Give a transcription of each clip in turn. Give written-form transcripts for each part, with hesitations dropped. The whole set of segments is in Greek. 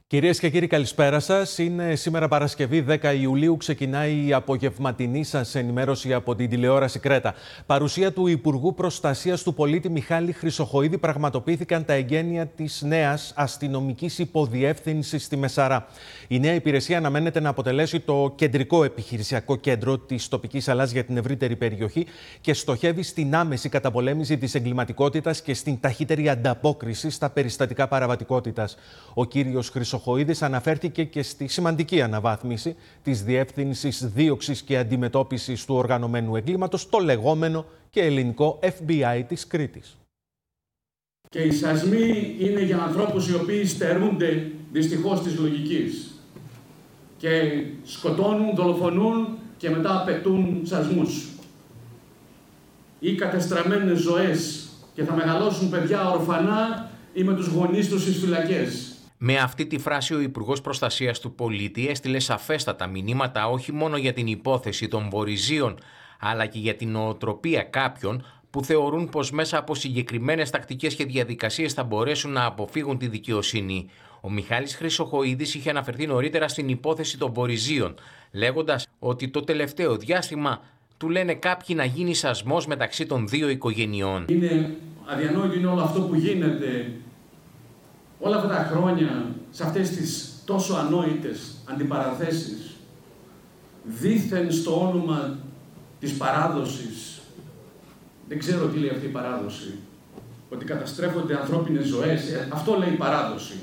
Κυρίες και κύριοι, καλησπέρα σας. Είναι σήμερα Παρασκευή 10 Ιουλίου. Ξεκινάει η απογευματινή σας ενημέρωση από την τηλεόραση Κρέτα. Παρουσία του Υπουργού Προστασίας του Πολίτη Μιχάλη Χρυσοχοΐδη πραγματοποιήθηκαν τα εγγένεια της νέας αστυνομικής υποδιεύθυνσης στη Μεσαρά. Η νέα υπηρεσία αναμένεται να αποτελέσει το κεντρικό επιχειρησιακό κέντρο της τοπικής Ελλάδας για την ευρύτερη περιοχή και στοχεύει στην άμεση καταπολέμηση της εγκληματικότητας και στην ταχύτερη ανταπόκριση στα περιστατικά παραβατικότητας. Ο κύριος Χρυσοχοΐδης αναφέρθηκε και στη σημαντική αναβάθμιση της Διεύθυνσης Δίωξης και Αντιμετώπισης του Οργανωμένου Εγκλήματος, το λεγόμενο και ελληνικό FBI της Κρήτης. Και οι σασμοί είναι για ανθρώπους οι οποίοι στερούνται δυστυχώς της λογικής και σκοτώνουν, δολοφονούν και μετά απαιτούν σασμούς ή κατεστραμμένες ζωές και θα μεγαλώσουν παιδιά ορφανά ή με τους γονείς τους στις φυλακές. Με αυτή τη φράση ο Υπουργός Προστασίας του Πολίτη έστειλε σαφέστατα μηνύματα όχι μόνο για την υπόθεση των Βορειζίων, αλλά και για την νοοτροπία κάποιων που θεωρούν πως μέσα από συγκεκριμένες τακτικές και διαδικασίες θα μπορέσουν να αποφύγουν τη δικαιοσύνη. Ο Μιχάλης Χρυσοχοΐδης είχε αναφερθεί νωρίτερα στην υπόθεση των Βορειζίων, λέγοντας ότι το τελευταίο διάστημα του λένε κάποιοι να γίνει σασμός μεταξύ των δύο οικογενειών. Είναι αδιανόητο είναι όλο αυτό που γίνεται όλα αυτά τα χρόνια σε αυτές τις τόσο ανόητες αντιπαραθέσεις, δήθεν στο όνομα της παράδοσης. Δεν ξέρω τι λέει αυτή η παράδοση. Ότι καταστρέφονται ανθρώπινες ζωές. Αυτό λέει η παράδοση.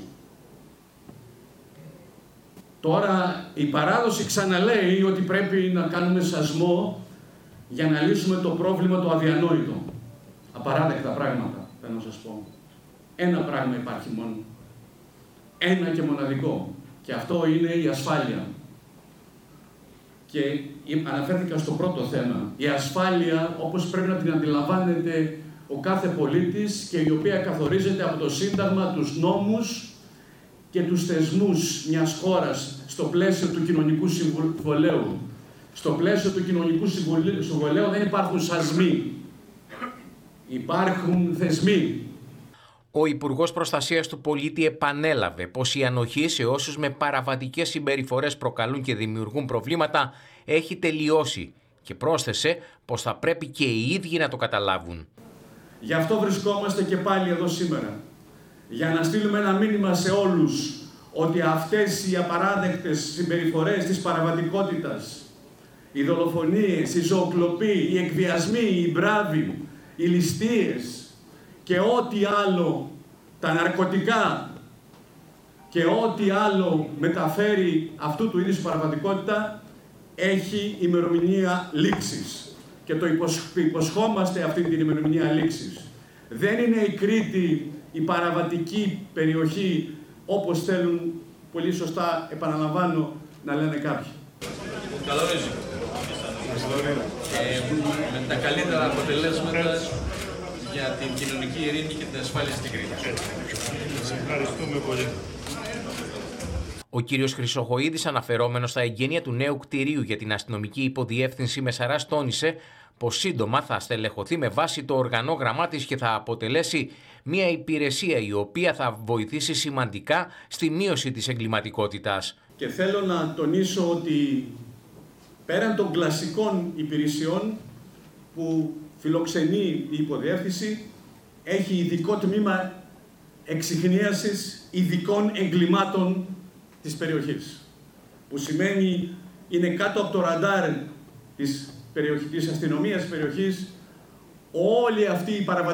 Τώρα η παράδοση ξαναλέει ότι πρέπει να κάνουμε σασμό για να λύσουμε το πρόβλημα το αδιανόητο. Απαράδεκτα πράγματα, θέλω να σας πω. Ένα πράγμα υπάρχει μόνο. Ένα και μοναδικό. Και αυτό είναι η ασφάλεια. Και αναφέρθηκα στο πρώτο θέμα. Η ασφάλεια, όπως πρέπει να την αντιλαμβάνεται ο κάθε πολίτης και η οποία καθορίζεται από το Σύνταγμα, τους νόμους και τους θεσμούς μιας χώρας στο πλαίσιο του κοινωνικού συμβολέου. Στο πλαίσιο του κοινωνικού συμβολέου δεν υπάρχουν σασμοί. Υπάρχουν θεσμοί. Ο Υπουργός Προστασίας του Πολίτη επανέλαβε πως η ανοχή σε όσους με παραβατικές συμπεριφορές προκαλούν και δημιουργούν προβλήματα έχει τελειώσει και πρόσθεσε πως θα πρέπει και οι ίδιοι να το καταλάβουν. Γι' αυτό βρισκόμαστε και πάλι εδώ σήμερα. Για να στείλουμε ένα μήνυμα σε όλους ότι αυτές οι απαράδεκτες συμπεριφορές της παραβατικότητας, οι δολοφονίες, η ζωοκλοπή, οι εκβιασμοί, οι μπράβοι, οι ληστείες και ό,τι άλλο, τα ναρκωτικά και ό,τι άλλο μεταφέρει αυτού του είδους παραβατικότητα έχει ημερομηνία λήξης. Και το υποσχόμαστε αυτή την ημερομηνία λήξης. Δεν είναι η Κρήτη η παραβατική περιοχή όπως θέλουν πολύ σωστά, επαναλαμβάνω, να λένε κάποιοι. Καλώς με τα καλύτερα αποτελέσματα για την κοινωνική ειρήνη και την ασφάλεια στην Κρήτη. Ευχαριστούμε πολύ. Ο κύριος Χρυσοχοΐδης, αναφερόμενος στα εγγένεια του νέου κτηρίου για την αστυνομική υποδιεύθυνση Μεσαράς, τόνισε πως σύντομα θα στελεχωθεί με βάση το οργανόγραμμά της και θα αποτελέσει μια υπηρεσία η οποία θα βοηθήσει σημαντικά στη μείωση της εγκληματικότητας. Και θέλω να τονίσω ότι πέραν των κλασικών υπηρεσιών που φιλοξενεί η υποδιεύθυνση, έχει ειδικό τμήμα εξιχνίασης ειδικών εγκλημάτων της περιοχής. Που σημαίνει είναι κάτω από το ραντάρ της αστυνομίας της περιοχής όλη αυτή η παραβατική